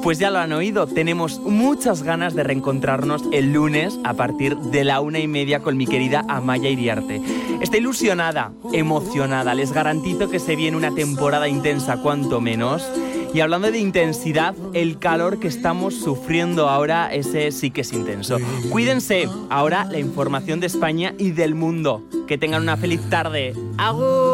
Pues ya lo han oído, tenemos muchas ganas de reencontrarnos el lunes a partir de la 1:30 con mi querida Amaya Iriarte. Estoy ilusionada, emocionada, les garantizo que se viene una temporada intensa cuanto menos. Y hablando de intensidad, el calor que estamos sufriendo ahora, ese sí que es intenso. Cuídense, ahora la información de España y del mundo. Que tengan una feliz tarde. ¡Agur!